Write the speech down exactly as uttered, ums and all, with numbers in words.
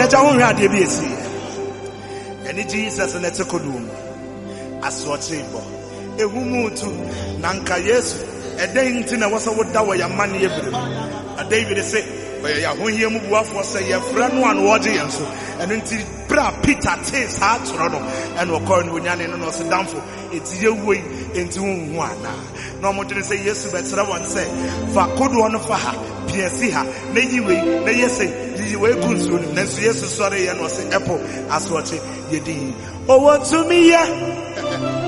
Meja won hwa de bi esi. Eni Jesus na tekodum. Aso chimbo. Ehumu tu nanka Yesu. Eden nti na wasa woda wo ya mane ebere. David say, "Oya ya ho hia mu buafo say ya fra no an wo je yenso." Eno nti bra Peter tis ha toro no. Eno ko no nyane no no se damfo. Eti ye woi enti hu ana. No mo dene say Yesu betra won say, "Fa kodo no fa ha, piesi ha, na yiwe, na yese, yiwe kunsu no." Na so Yesu sore ye no say epo asoche ye di. Owo to me ye